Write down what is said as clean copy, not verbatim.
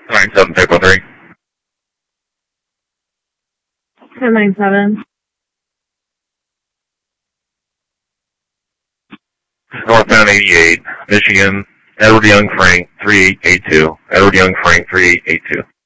97, Typo 3. 1097. Northbound 88, Michigan, Edward Young Frank, 3882. Edward Young Frank, 3882.